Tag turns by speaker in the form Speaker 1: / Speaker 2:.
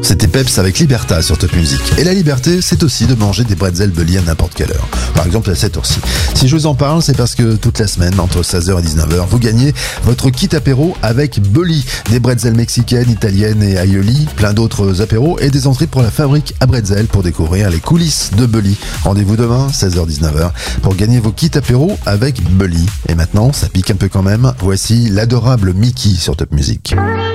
Speaker 1: C'était Peps avec Liberta sur Top Music. Et la liberté, c'est aussi de manger des bretzels Bully à n'importe quelle heure. Par exemple à cette heure-ci. Si je vous en parle, c'est parce que toute la semaine, entre 16h et 19h, vous gagnez votre kit apéro avec Bully. Des bretzels mexicaines, italiennes et aioli, plein d'autres apéros et des entrées pour la fabrique à bretzel pour découvrir les coulisses de Bully. Rendez-vous demain, 16h-19h, pour gagner vos kits apéro avec Bully. Et maintenant, ça pique un peu quand même. Voici l'adorable Mickey sur Top Music.